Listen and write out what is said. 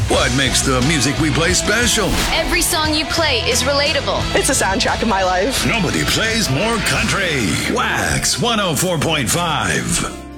What makes the music we play special? Every song you play is relatable. It's a soundtrack of my life. Nobody plays more country. Wax 104.5.